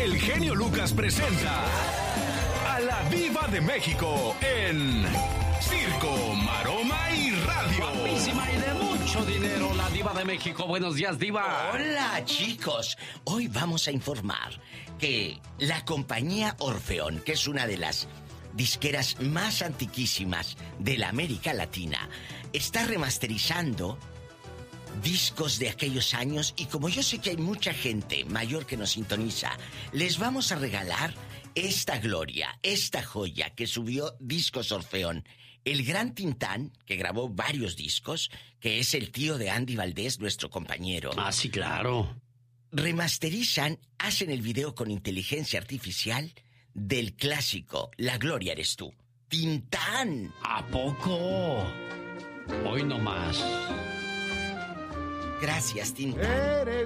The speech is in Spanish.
el genio Lucas presenta a la Diva de México en Circo, Maroma y Radio. Guapísima y de mucho dinero, la Diva de México. Buenos días, Diva. Hola, chicos. Hoy vamos a informar que la compañía Orfeón, que es una de las disqueras más antiquísimas de la América Latina, está remasterizando discos de aquellos años, y como yo sé que hay mucha gente mayor que nos sintoniza, les vamos a regalar esta gloria, esta joya que subió Discos Orfeón. El gran Tintán, que grabó varios discos, que es el tío de Andy Valdés, nuestro compañero. Ah, sí, claro. Remasterizan, hacen el video con inteligencia artificial del clásico La Gloria Eres Tú. Tintán. ¿A poco? Hoy no más. Gracias, Tintán.